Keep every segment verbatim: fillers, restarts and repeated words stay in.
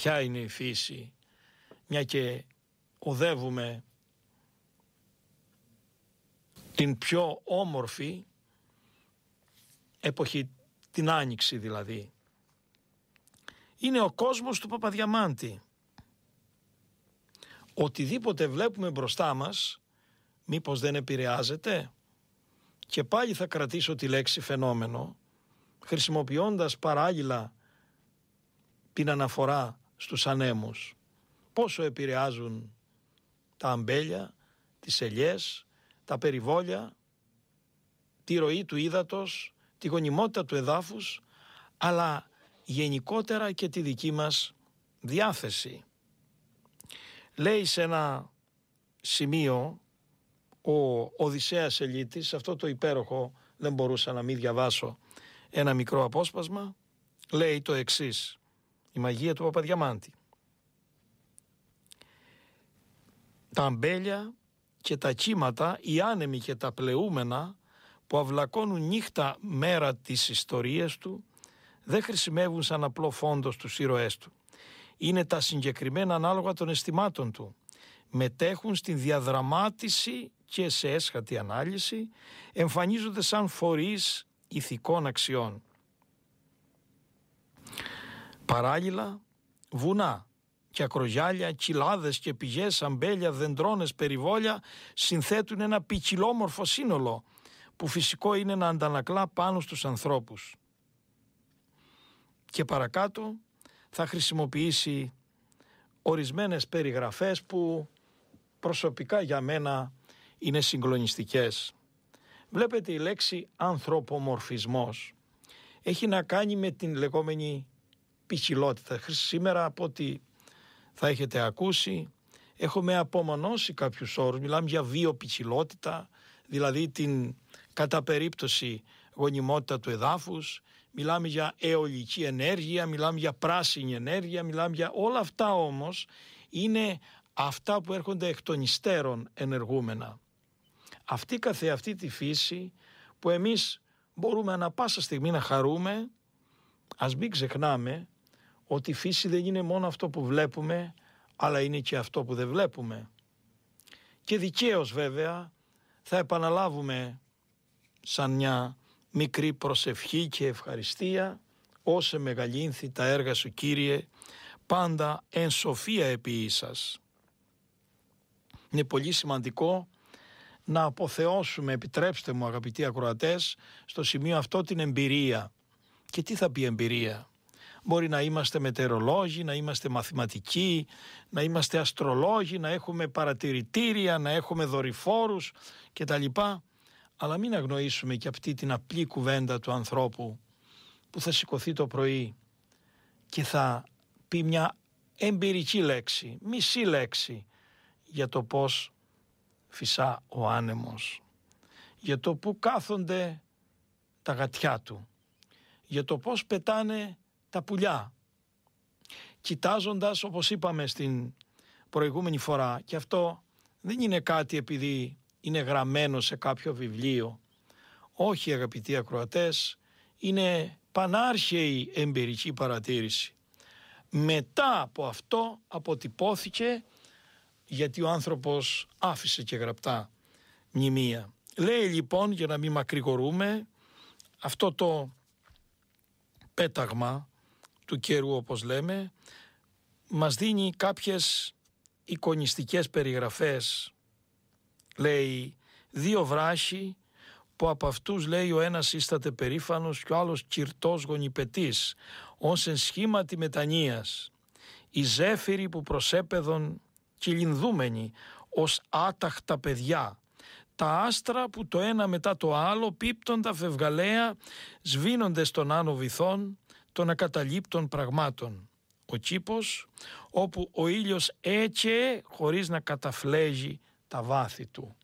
ποια είναι η φύση, μια και οδεύουμε την πιο όμορφη εποχή, την Άνοιξη δηλαδή. Είναι ο κόσμος του Παπαδιαμάντη. Οτιδήποτε βλέπουμε μπροστά μας, μήπως δεν επηρεάζεται? Και πάλι θα κρατήσω τη λέξη φαινόμενο, χρησιμοποιώντας παράλληλα την αναφορά στους ανέμους. Πόσο επηρεάζουν τα αμπέλια, τις ελιές, τα περιβόλια, τη ροή του ύδατος, τη γονιμότητα του εδάφους, αλλά γενικότερα και τη δική μας διάθεση. Λέει σε ένα σημείο ο Οδυσσέας Ελίτης, αυτό το υπέροχο, δεν μπορούσα να μην διαβάσω ένα μικρό απόσπασμα, λέει το εξής, η μαγεία του Παπαδιαμάντη. Τα αμπέλια και τα κύματα, οι άνεμοι και τα πλεούμενα που αυλακώνουν νύχτα μέρα τις ιστορίες του, δεν χρησιμεύουν σαν απλό φόντο στους ήρωές του. Είναι τα συγκεκριμένα ανάλογα των αισθημάτων του. Μετέχουν στην διαδραμάτιση και σε έσχατη ανάλυση, εμφανίζονται σαν φορείς ηθικών αξιών. Παράλληλα, βουνά και ακρογιάλια, κοιλάδες και πηγές, αμπέλια, δεντρώνες, περιβόλια συνθέτουν ένα ποικιλόμορφο σύνολο που φυσικό είναι να αντανακλά πάνω στους ανθρώπους. Και παρακάτω θα χρησιμοποιήσει ορισμένες περιγραφές που προσωπικά για μένα είναι συγκλονιστικές. Βλέπετε, η λέξη ανθρωπομορφισμός έχει να κάνει με την λεγόμενη ποικιλότητα. Σήμερα, από ό,τι θα έχετε ακούσει, έχουμε απομονώσει κάποιους όρους. Μιλάμε για βιοποικιλότητα, δηλαδή την κατά περίπτωση γονιμότητα του εδάφους, μιλάμε για αιωλική ενέργεια, μιλάμε για πράσινη ενέργεια, μιλάμε για όλα αυτά, όμως είναι αυτά που έρχονται εκ των υστέρων ενεργούμενα. Αυτή καθεαυτή τη φύση που εμείς μπορούμε ανα πάσα στιγμή να χαρούμε, ας μην ξεχνάμε ότι η φύση δεν είναι μόνο αυτό που βλέπουμε, αλλά είναι και αυτό που δεν βλέπουμε. Και δικαίως βέβαια θα επαναλάβουμε σαν μια μικρή προσευχή και ευχαριστία, όσε μεγαλύνθη τα έργα σου, Κύριε, πάντα εν σοφία επίησας. Είναι πολύ σημαντικό να αποθεώσουμε, επιτρέψτε μου αγαπητοί ακροατές, στο σημείο αυτό την εμπειρία. Και τι θα πει εμπειρία? Μπορεί να είμαστε μετεωρολόγοι, να είμαστε μαθηματικοί, να είμαστε αστρολόγοι, να έχουμε παρατηρητήρια, να έχουμε δορυφόρους κτλ. Αλλά μην αγνοήσουμε και αυτή την απλή κουβέντα του ανθρώπου που θα σηκωθεί το πρωί και θα πει μια εμπειρική λέξη, μισή λέξη για το πώς φυσά ο άνεμος, για το που κάθονται τα γατιά του, για το πώς πετάνε τα πουλιά, κοιτάζοντας, όπως είπαμε στην προηγούμενη φορά, και αυτό δεν είναι κάτι επειδή είναι γραμμένο σε κάποιο βιβλίο. Όχι, αγαπητοί ακροατές, είναι πανάρχαιη εμπειρική παρατήρηση. Μετά από αυτό αποτυπώθηκε, γιατί ο άνθρωπος άφησε και γραπτά μνημεία. Λέει λοιπόν, για να μην μακρηγορούμε, αυτό το πέταγμα του καιρού, όπως λέμε, μας δίνει κάποιες εικονιστικές περιγραφές. Λέει, δύο βράχοι που από αυτούς, λέει, ο ένας ίσταται περήφανος και ο άλλος κυρτός γονιπετής, ως εν σχήματι μετανοίας. Οι ζέφυροι που προσέπεδον κυλινδούμενοι ως άταχτα παιδιά. Τα άστρα που το ένα μετά το άλλο πίπτοντα φευγαλαία σβήνονται στον άνω βυθών των ακαταλείπτων πραγμάτων. Ο κήπος όπου ο ήλιος έκαιε χωρίς να καταφλέγει τα βάθη του.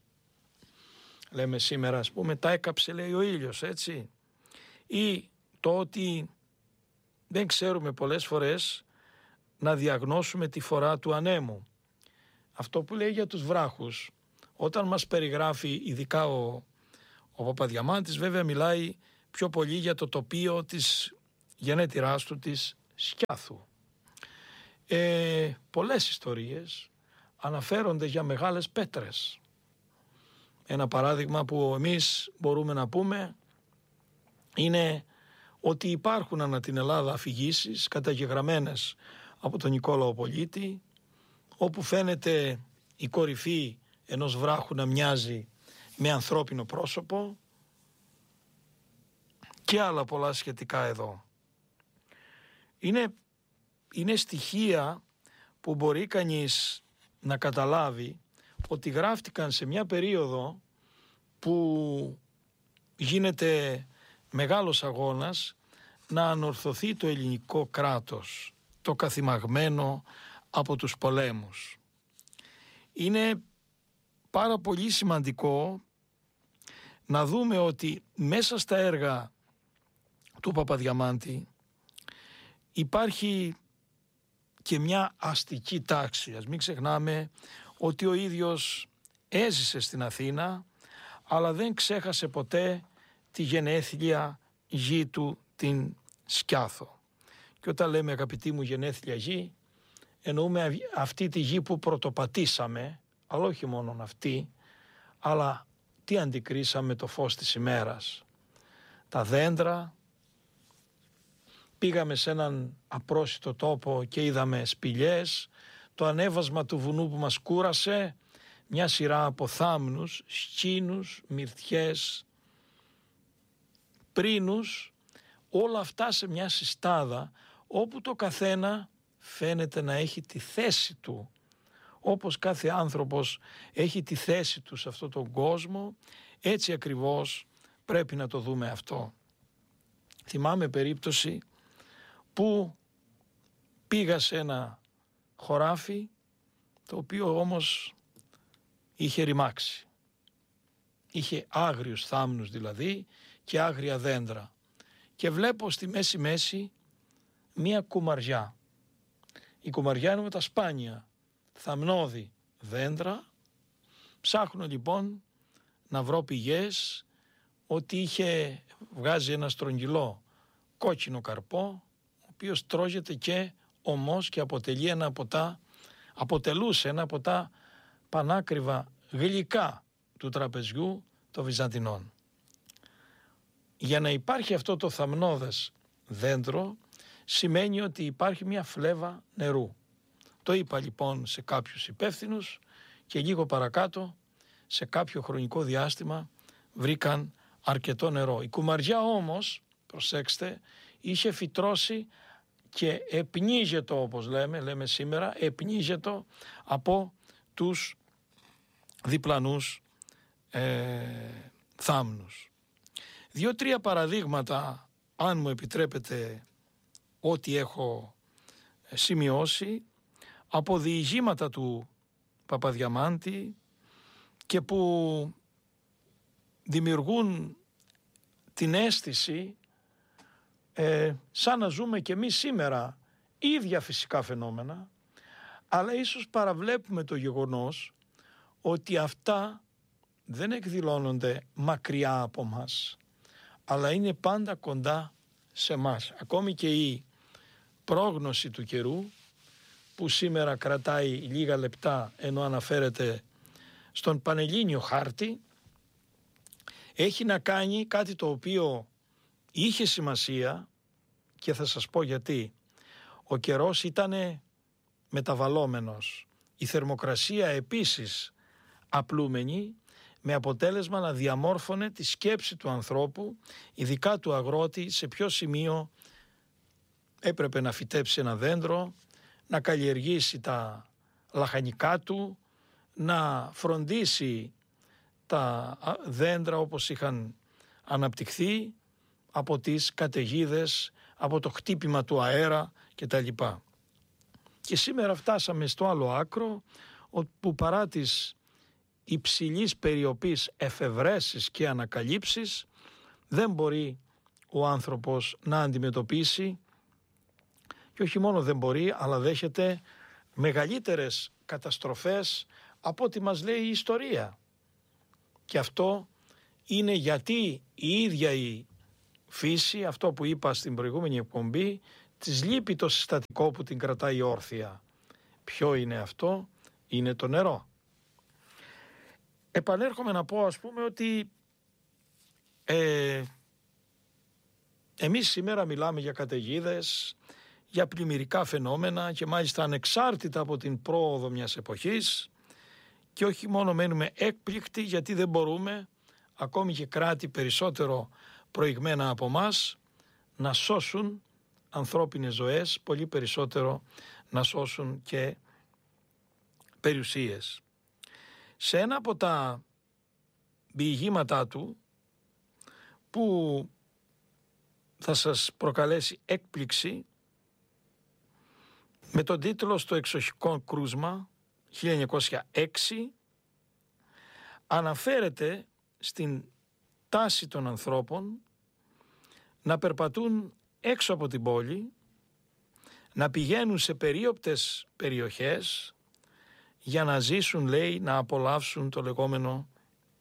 Λέμε σήμερα, ας πούμε, τα έκαψε, λέει, ο ήλιος, έτσι. Ή το ότι δεν ξέρουμε πολλές φορές να διαγνώσουμε τη φορά του ανέμου. Αυτό που λέει για τους βράχους, όταν μας περιγράφει ειδικά ο, ο Παπαδιαμάντης, βέβαια μιλάει πιο πολύ για το τοπίο της γενέτειράς του, της Σκιάθου. ε, πολλές ιστορίες αναφέρονται για μεγάλες πέτρες. Ένα παράδειγμα που εμείς μπορούμε να πούμε είναι ότι υπάρχουν ανά την Ελλάδα αφηγήσεις καταγεγραμμένες από τον Νικόλαο Πολίτη, όπου φαίνεται η κορυφή ενός βράχου να μοιάζει με ανθρώπινο πρόσωπο και άλλα πολλά σχετικά εδώ. Είναι, είναι στοιχεία που μπορεί κανείς να καταλάβει ότι γράφτηκαν σε μια περίοδο που γίνεται μεγάλος αγώνας να ανορθωθεί το ελληνικό κράτος, το καθημαγμένο από τους πολέμους. Είναι πάρα πολύ σημαντικό να δούμε ότι μέσα στα έργα του Παπαδιαμάντη υπάρχει και μια αστική τάξη. Ας μην ξεχνάμε ότι ο ίδιος έζησε στην Αθήνα, αλλά δεν ξέχασε ποτέ τη γενέθλια γη του, την Σκιάθο. Και όταν λέμε αγαπητοί μου γενέθλια γη, εννοούμε αυτή τη γη που πρωτοπατήσαμε, αλλά όχι μόνο αυτή, αλλά τι αντικρίσαμε το φως της ημέρας. Τα δέντρα, πήγαμε σε έναν απρόσιτο τόπο και είδαμε σπηλιές, το ανέβασμα του βουνού που μας κούρασε, μια σειρά από θάμνους, σκήνους, μυρτιές, πρίνους, όλα αυτά σε μια συστάδα όπου το καθένα φαίνεται να έχει τη θέση του. Όπως κάθε άνθρωπος έχει τη θέση του σε αυτόν τον κόσμο, έτσι ακριβώς πρέπει να το δούμε αυτό. Θυμάμαι περίπτωση που πήγα σε ένα χωράφι, το οποίο όμως είχε ρημάξει. Είχε άγριους θάμνους δηλαδή και άγρια δέντρα. Και βλέπω στη μέση-μέση μία κουμαριά. Η κουμαριά είναι με τα σπάνια θαμνώδη δέντρα. Ψάχνω λοιπόν να βρω πηγές ότι είχε βγάζει ένα στρογγυλό κόκκινο καρπό, ο οποίος τρώγεται και ομός και αποτελεί ένα από τα, αποτελούσε ένα από τα πανάκριβα γλυκά του τραπεζιού των Βυζαντινών. Για να υπάρχει αυτό το θαμνώδες δέντρο σημαίνει ότι υπάρχει μια φλέβα νερού. Το είπα λοιπόν σε κάποιους υπεύθυνους και λίγο παρακάτω σε κάποιο χρονικό διάστημα βρήκαν αρκετό νερό. Η κουμαριά όμως, προσέξτε, είχε φυτρώσει και επνίγεται, όπως λέμε, λέμε σήμερα, επνίγεται από τους διπλανούς ε, θάμνους. Δύο-τρία παραδείγματα, αν μου επιτρέπετε, ό,τι έχω σημειώσει από διηγήματα του Παπαδιαμάντη και που δημιουργούν την αίσθηση ε, σαν να ζούμε και εμείς σήμερα ίδια φυσικά φαινόμενα, αλλά ίσως παραβλέπουμε το γεγονός ότι αυτά δεν εκδηλώνονται μακριά από μας, αλλά είναι πάντα κοντά σε μας. Ακόμη και η πρόγνωση του καιρού, που σήμερα κρατάει λίγα λεπτά ενώ αναφέρεται στον πανελλήνιο χάρτη, έχει να κάνει κάτι το οποίο είχε σημασία και θα σας πω γιατί. Ο καιρός ήταν μεταβαλλόμενος. Η θερμοκρασία επίσης απλούμενη, με αποτέλεσμα να διαμόρφωνε τη σκέψη του ανθρώπου, ειδικά του αγρότη, σε ποιο σημείο έπρεπε να φυτέψει ένα δέντρο, να καλλιεργήσει τα λαχανικά του, να φροντίσει τα δέντρα όπως είχαν αναπτυχθεί από τις καταιγίδες, από το χτύπημα του αέρα κτλ. Και σήμερα φτάσαμε στο άλλο άκρο, που παρά τις υψηλής περιοπής εφευρέσεις και ανακαλύψεις δεν μπορεί ο άνθρωπος να αντιμετωπίσει, και όχι μόνο δεν μπορεί, αλλά δέχεται μεγαλύτερες καταστροφές από ό,τι μας λέει η ιστορία. Και αυτό είναι γιατί η ίδια η φύση, αυτό που είπα στην προηγούμενη εκπομπή, της λείπει το συστατικό που την κρατάει όρθια. Ποιο είναι αυτό? Είναι το νερό. Επανέρχομαι να πω, ας πούμε, ότι ε, εμείς σήμερα μιλάμε για καταιγίδες, για πλημμυρικά φαινόμενα και μάλιστα ανεξάρτητα από την πρόοδο μιας εποχής, και όχι μόνο μένουμε έκπληκτοι γιατί δεν μπορούμε, ακόμη και κράτη περισσότερο προηγμένα από μας, να σώσουν ανθρώπινες ζωές, πολύ περισσότερο να σώσουν και περιουσίες. Σε ένα από τα διηγήματά του, που θα σας προκαλέσει έκπληξη, με τον τίτλο «Στο εξοχικό κρούσμα» χίλια εννιακόσια έξι, αναφέρεται στην τάση των ανθρώπων να περπατούν έξω από την πόλη, να πηγαίνουν σε περίοπτες περιοχές για να ζήσουν, λέει, να απολαύσουν το λεγόμενο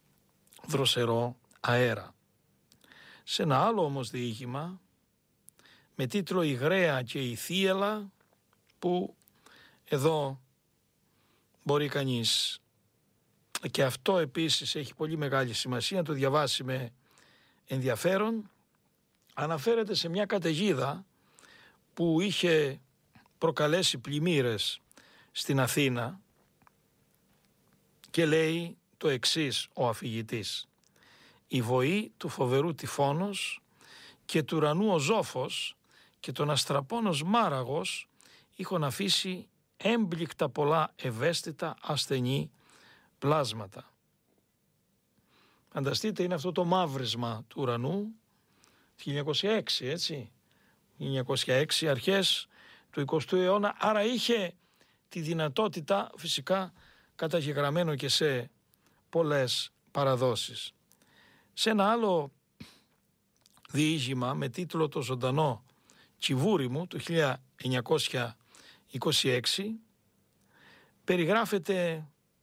δροσερό αέρα. Σε ένα άλλο όμως διήγημα με τίτλο «Η Γραία και η Θίελα», που εδώ μπορεί κανείς, και αυτό επίσης έχει πολύ μεγάλη σημασία, να το διαβάσει με ενδιαφέρον, αναφέρεται σε μια καταιγίδα που είχε προκαλέσει πλημμύρες στην Αθήνα και λέει το εξής ο αφηγητής: «Η βοή του φοβερού τυφώνος και του ουρανού ο ζόφος και τον αστραπώνος μάραγος είχον αφήσει έμπληκτα πολλά ευαίσθητα ασθενή πλάσματα». Φανταστείτε, είναι αυτό το μαύρισμα του ουρανού χίλια εννιακόσια έξι, έτσι, χίλια εννιακόσια έξι, αρχές του εικοστού αιώνα, άρα είχε τη δυνατότητα, φυσικά καταγεγραμμένο και σε πολλές παραδόσεις. Σε ένα άλλο διήγημα με τίτλο «Το ζωντανό τσιβούρι μου» του χίλια εννιακόσια είκοσι έξι περιγράφεται,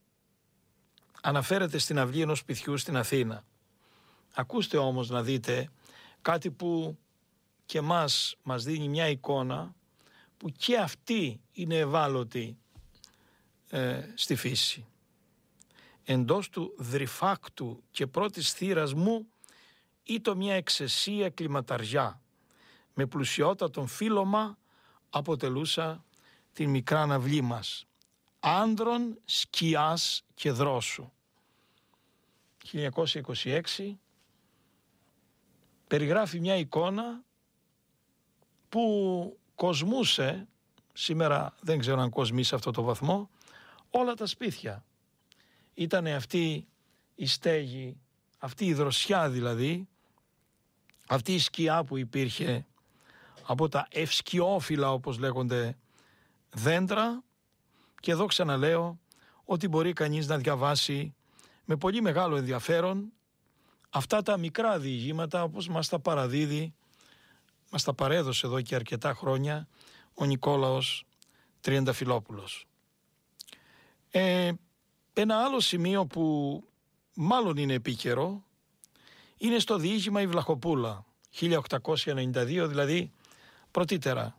αναφέρεται στην αυλή ενός σπιτιού στην Αθήνα. Ακούστε όμως να δείτε κάτι που και μας μας δίνει μια εικόνα που και αυτή είναι ευάλωτη ε, στη φύση. «Εντός του δρυφάκτου και πρώτης θύρας μου ήτο μια εξαισία κλιματαριά, με πλουσιότατον φύλλωμα αποτελούσα την μικρά αυλή μας, άνδρων σκιάς και δρόσου». χίλια εννιακόσια είκοσι έξι περιγράφει μια εικόνα που κοσμούσε, σήμερα δεν ξέρω αν κοσμεί σε αυτό το βαθμό, όλα τα σπίτια. Ήτανε αυτή η στέγη, αυτή η δροσιά δηλαδή, αυτή η σκιά που υπήρχε από τα ευσκιόφυλλα, όπως λέγονται, δέντρα, και εδώ ξαναλέω ότι μπορεί κανείς να διαβάσει με πολύ μεγάλο ενδιαφέρον αυτά τα μικρά διηγήματα, όπως μας τα παραδίδει, μας τα παρέδωσε εδώ και αρκετά χρόνια ο Νικόλαος Τριανταφυλόπουλος. Ε, ένα άλλο σημείο που μάλλον είναι επίκαιρο είναι στο διήγημα «Η Βλαχοπούλα» χίλια οκτακόσια ενενήντα δύο, δηλαδή πρωτήτερα.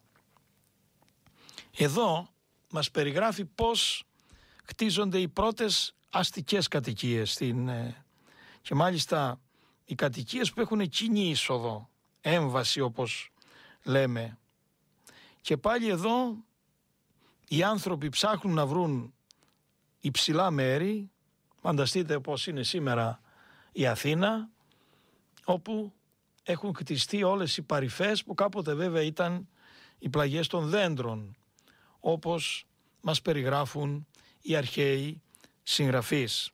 Εδώ μας περιγράφει πώς χτίζονται οι πρώτες αστικές κατοικίες στην, και μάλιστα οι κατοικίες που έχουν κοινή είσοδο, έμβαση όπως λέμε. Και πάλι εδώ οι άνθρωποι ψάχνουν να βρουν υψηλά μέρη. Φανταστείτε πώς είναι σήμερα η Αθήνα, όπου έχουν κτιστεί όλες οι παρυφές που κάποτε βέβαια ήταν οι πλαγιές των δέντρων, όπως μας περιγράφουν οι αρχαίοι συγγραφείς.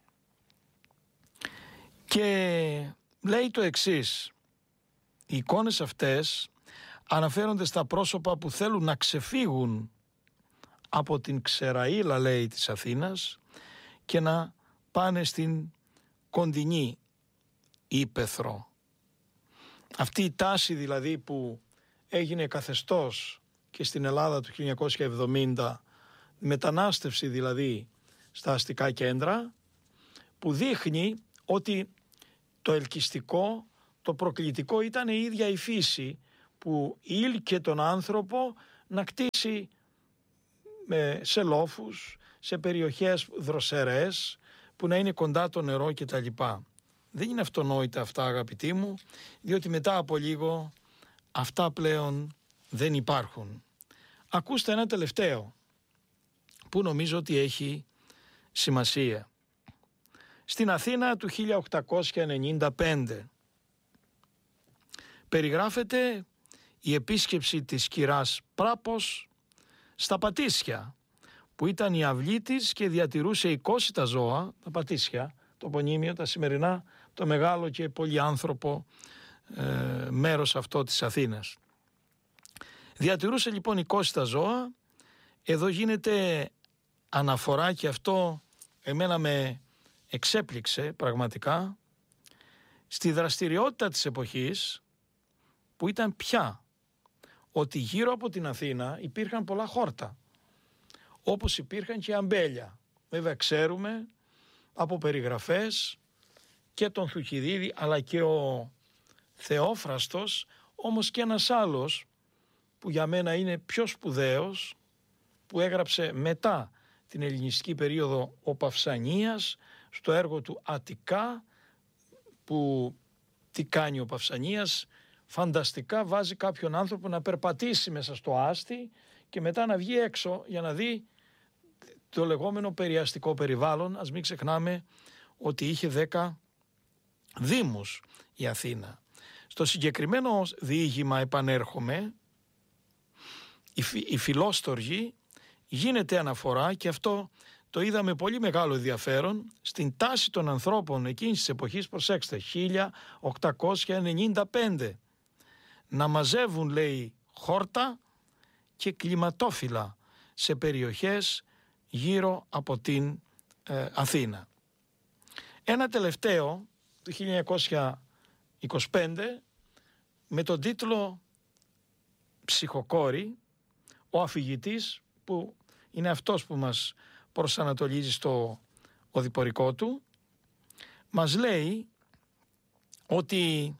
Και λέει το εξής: οι εικόνες αυτές αναφέρονται στα πρόσωπα που θέλουν να ξεφύγουν από την ξεραΐλα, λέει, της Αθήνας και να πάνε στην κοντινή ύπαιθρο. Αυτή η τάση δηλαδή που έγινε καθεστώς και στην Ελλάδα του χίλια εννιακόσια εβδομήντα, μετανάστευση δηλαδή στα αστικά κέντρα, που δείχνει ότι το ελκυστικό, το προκλητικό ήταν η ίδια η φύση που ήλκε τον άνθρωπο να κτίσει σε λόφους, σε περιοχές δροσερές που να είναι κοντά το νερό κτλ. Δεν είναι αυτονόητα αυτά, αγαπητοί μου, διότι μετά από λίγο αυτά πλέον δεν υπάρχουν. Ακούστε ένα τελευταίο που νομίζω ότι έχει σημασία. Στην Αθήνα του χίλια οκτακόσια ενενήντα πέντε περιγράφεται η επίσκεψη της κυράς Πράπος στα Πατήσια, που ήταν η αυλή της και διατηρούσε εικόσιτα ζώα, τα Πατήσια, το πονίμιο, τα σημερινά, το μεγάλο και πολυάνθρωπο ε, μέρος αυτό της Αθήνας. Διατηρούσε λοιπόν εικόσιτα ζώα. Εδώ γίνεται αναφορά, και αυτό εμένα με εξέπληξε πραγματικά, στη δραστηριότητα της εποχής, που ήταν πια ότι γύρω από την Αθήνα υπήρχαν πολλά χόρτα, όπως υπήρχαν και αμπέλια. Βέβαια ξέρουμε από περιγραφές και τον Θουκυδίδη αλλά και ο Θεόφραστος, όμως και ένας άλλος που για μένα είναι πιο σπουδαίος, που έγραψε μετά την ελληνιστική περίοδο, ο Παυσανίας, στο έργο του Αττικά, που τι κάνει ο Παυσανίας, φανταστικά βάζει κάποιον άνθρωπο να περπατήσει μέσα στο άστι και μετά να βγει έξω για να δει το λεγόμενο περιαστικό περιβάλλον. Ας μην ξεχνάμε ότι είχε δέκα δήμους η Αθήνα. Στο συγκεκριμένο διήγημα, επανέρχομαι, η, η Φιλόστοργη, γίνεται αναφορά, και αυτό το είδαμε πολύ μεγάλο ενδιαφέρον, στην τάση των ανθρώπων εκείνης της εποχής, προσέξτε, χίλια οκτακόσια ενενήντα πέντε, να μαζεύουν, λέει, χόρτα και κλιματόφυλλα σε περιοχές γύρω από την ε, Αθήνα. Ένα τελευταίο του χίλια εννιακόσια είκοσι πέντε με τον τίτλο «Ψυχοκόρη», ο αφηγητής, που είναι αυτός που μας προσανατολίζει στο οδηπορικό του, μας λέει ότι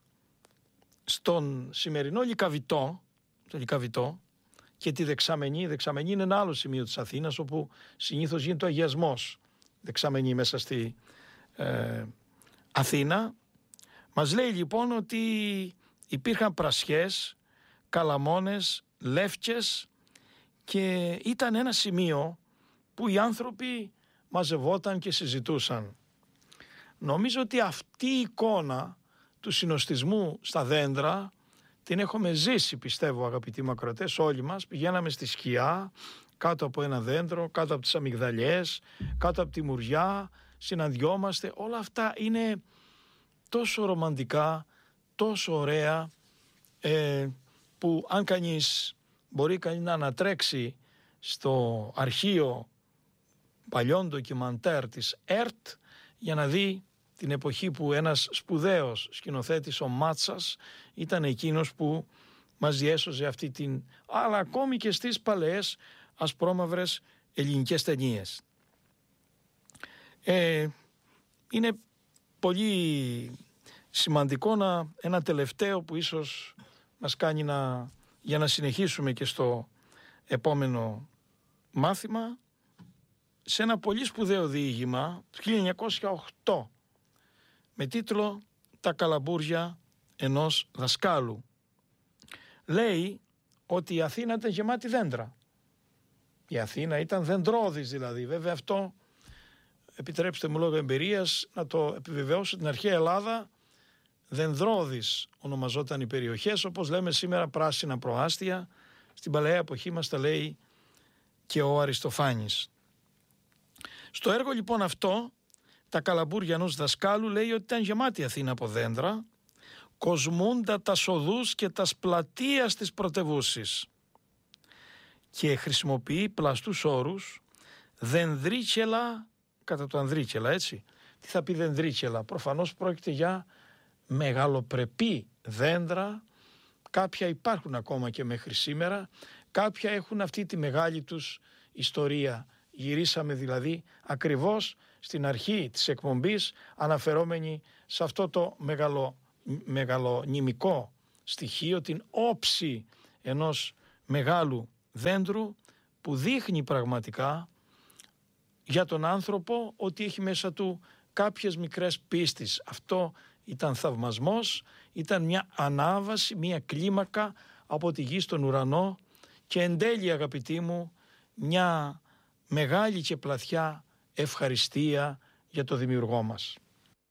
στον σημερινό Λυκαβητό, το Λυκαβητό και τη Δεξαμενή, η Δεξαμενή είναι ένα άλλο σημείο της Αθήνας όπου συνήθως γίνεται ο αγιασμός, Δεξαμενή μέσα στη ε, Αθήνα, μας λέει λοιπόν ότι υπήρχαν πρασιές, καλαμόνες, λεύκες, και ήταν ένα σημείο που οι άνθρωποι μαζευόταν και συζητούσαν. Νομίζω ότι αυτή η εικόνα του συνοστισμού στα δέντρα την έχουμε ζήσει, πιστεύω, αγαπητοί μακροτές, όλοι μας. Πηγαίναμε στη σκιά, κάτω από ένα δέντρο, κάτω από τις αμυγδαλιές, κάτω από τη μουριά, συναντιόμαστε. Όλα αυτά είναι τόσο ρομαντικά, τόσο ωραία, ε, που αν κανείς μπορεί κανείς να ανατρέξει στο αρχείο παλιών ντοκιμαντέρ της ΕΡΤ για να δει την εποχή που ένας σπουδαίος σκηνοθέτης, ο Μάτσας, ήταν εκείνος που μας διέσωζε αυτή την, αλλά ακόμη και στις παλαιές ασπρόμαυρες ελληνικές ταινίες. Ε, είναι πολύ σημαντικό να, ένα τελευταίο που ίσως μας κάνει να, για να συνεχίσουμε και στο επόμενο μάθημα, σε ένα πολύ σπουδαίο διήγημα του χίλια εννιακόσια οκτώ με τίτλο «Τα καλαμπούρια ενός δασκάλου». Λέει ότι η Αθήνα ήταν γεμάτη δέντρα. Η Αθήνα ήταν δεντρώδης δηλαδή. Βέβαια αυτό, επιτρέψτε μου λόγω εμπειρίας να το επιβεβαιώσω, την αρχαία Ελλάδα δενδρώδης ονομαζόταν οι περιοχές, όπως λέμε σήμερα πράσινα προάστια. Στην παλαιά εποχή μας τα λέει και ο Αριστοφάνης. Στο έργο λοιπόν αυτό, «Τα καλαμπούρια ενός δασκάλου», λέει ότι ήταν γεμάτη η Αθήνα από δέντρα, κοσμούντα τα οδούς και τα πλατείας της πρωτευούσης, και χρησιμοποιεί πλαστούς όρους, δενδρίκελα, κατά το ανδρίκελα, έτσι. Τι θα πει δενδρίκελα? Προφανώς πρόκειται για μεγαλοπρεπή δέντρα, κάποια υπάρχουν ακόμα και μέχρι σήμερα, κάποια έχουν αυτή τη μεγάλη τους ιστορία. Γυρίσαμε δηλαδή ακριβώς στην αρχή της εκπομπής αναφερόμενοι σε αυτό το μεγαλο, μεγαλονυμικό στοιχείο, την όψη ενός μεγάλου δέντρου που δείχνει πραγματικά για τον άνθρωπο ότι έχει μέσα του κάποιες μικρές πίστεις. Αυτό ήταν θαυμασμός, ήταν μια ανάβαση, μια κλίμακα από τη γη στον ουρανό και εν τέλει, αγαπητοί μου, μια μεγάλη και πλαθιά ευχαριστία για το Δημιουργό μας.